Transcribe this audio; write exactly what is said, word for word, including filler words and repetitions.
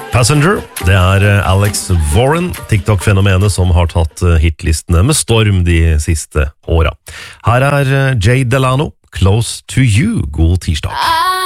Passenger, det er Alex Warren, TikTok-fenomenet som har tatt hitlistene med storm de siste åra. Her er Jay Delano, Close to You. God tirsdag.